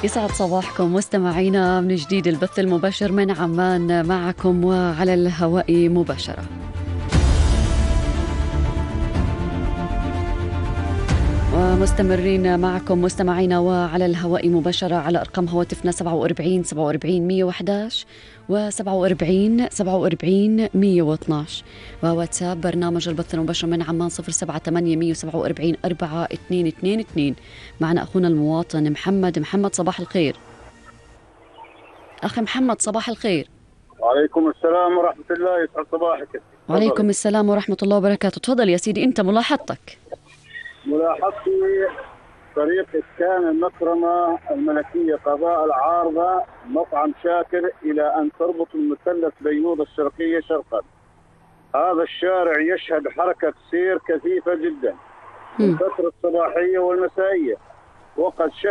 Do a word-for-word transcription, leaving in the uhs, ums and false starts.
يسعد صباحكم مستمعينا من جديد، البث المباشر من عمان معكم وعلى الهواء مباشرة. ومستمرين معكم مستمعينا وعلى الهواء مباشرة على أرقام هواتفنا سبعة وأربعين سبعة وأربعين مية وأحد عشر وسبعة وأربعين سبعة وأربعين مية واثناعش، وواتساب برنامج البث المباشر من عمان صفر سبعة ثمانية مية وسبعة وأربعين أربعة اثنين اثنين اثنين. معنا أخونا المواطن محمد. محمد صباح الخير. أخي محمد صباح الخير. وعليكم السلام ورحمة الله، يسعد صباحك. وعليكم السلام ورحمة الله وبركاته. تفضل يا سيدي، أنت ملاحظتك. ملاحظتي طريق إسكان المكرمة الملكية قضاء العارضة مطعم شاكر إلى أن تربط المثلث بيوض الشرقية شرقا. هذا الشارع يشهد حركة سير كثيفة جدا في الفترة الصباحية والمسائية، وقد